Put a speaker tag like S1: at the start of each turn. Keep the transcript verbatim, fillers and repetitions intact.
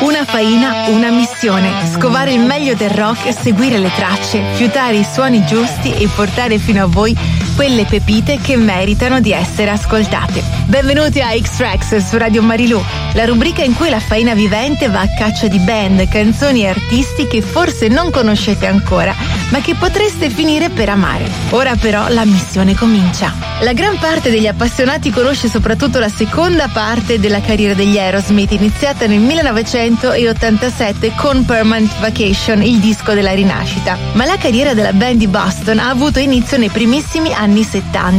S1: Una faina, una missione. Scovare il meglio del rock, seguire le tracce, fiutare i suoni giusti e portare fino a voi quelle pepite che meritano di essere ascoltate. Benvenuti a X-Tracks su Radio Marilù, la rubrica in cui la faina vivente va a caccia di band, canzoni e artisti che forse non conoscete ancora, ma che potreste finire per amare. Ora però la missione comincia. La gran parte degli appassionati conosce soprattutto la seconda parte della carriera degli Aerosmith, iniziata nel millenovecentottantasette con Permanent Vacation, il disco della rinascita. Ma la carriera della band di Boston ha avuto inizio nei primissimi anni settanta,